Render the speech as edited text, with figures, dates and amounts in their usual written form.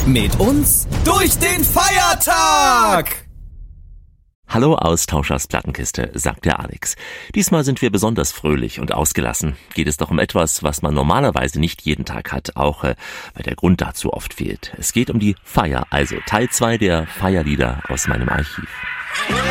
Mit uns durch den Feiertag! Hallo Austauschers Plattenkiste, sagt der Alex. Diesmal sind wir besonders fröhlich und ausgelassen. Geht es doch um etwas, was man normalerweise nicht jeden Tag hat, auch weil der Grund dazu oft fehlt. Es geht um die Feier, also Teil 2 der Feierlieder aus meinem Archiv.